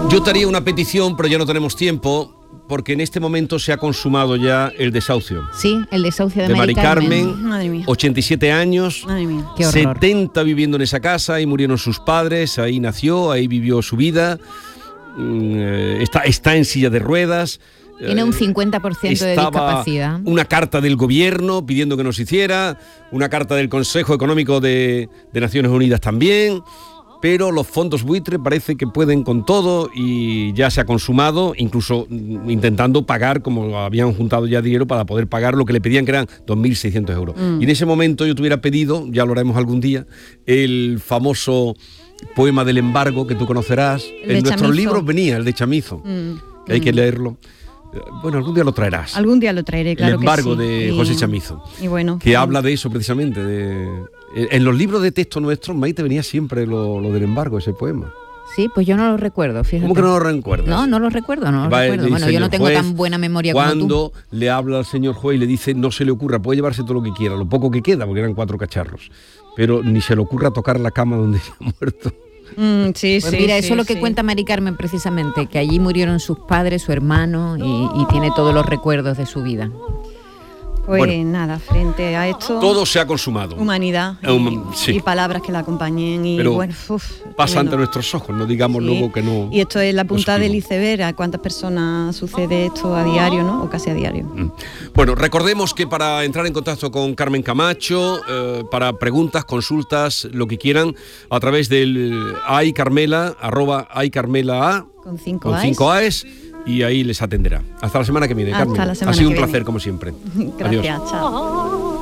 Yo te haría una petición, pero ya no tenemos tiempo, porque en este momento se ha consumado ya el desahucio. Sí, el desahucio de Mari Carmen, Madre mía. 87 años, Madre mía. Qué horror. 70 viviendo en esa casa, ahí murieron sus padres, ahí nació, ahí vivió su vida, está en silla de ruedas. Tiene un 50% de discapacidad. Una carta del gobierno pidiendo que nos hiciera, una carta del Consejo Económico de Naciones Unidas también, pero los fondos buitre parece que pueden con todo y ya se ha consumado, incluso intentando pagar, como habían juntado ya dinero para poder pagar lo que le pedían, que eran 2.600 euros. Y en ese momento yo te hubiera pedido, ya lo haremos algún día, el famoso poema del embargo que tú conocerás. En nuestros libros venía el de Chamizo, que hay que leerlo. Bueno, algún día lo traerás. Algún día lo traeré, claro. El embargo que sí. de José Chamizo. Y bueno. Que habla de eso precisamente. En los libros de texto nuestros, Maite, venía siempre lo del embargo, ese poema. Sí, pues yo no lo recuerdo, fíjate. ¿Cómo que no lo recuerdas? No lo recuerdo. Bueno, yo no tengo tan buena memoria como tú. Cuando le habla al señor juez y le dice, no se le ocurra, puede llevarse todo lo que quiera, lo poco que queda, porque eran 4 cacharros, pero ni se le ocurra tocar la cama donde se ha muerto. Sí, Pues mira, eso es lo que cuenta Mari Carmen precisamente, que allí murieron sus padres, su hermano, y tiene todos los recuerdos de su vida. Pues bueno, nada, frente a esto... Todo se ha consumado. Humanidad sí. y palabras que la acompañen. Y pero bueno, pasa ante nuestros ojos, no digamos luego que no... Y esto es la punta del iceberg, a cuántas personas sucede esto a diario, ¿no? O casi a diario. Bueno, recordemos que para entrar en contacto con Carmen Camacho, para preguntas, consultas, lo que quieran, a través del @aicarmela, Con 5 A's, y ahí les atenderá. Hasta la semana que viene, Carmen. Hasta la semana ha sido un que placer, viene. como siempre. Gracias, Adiós. chao.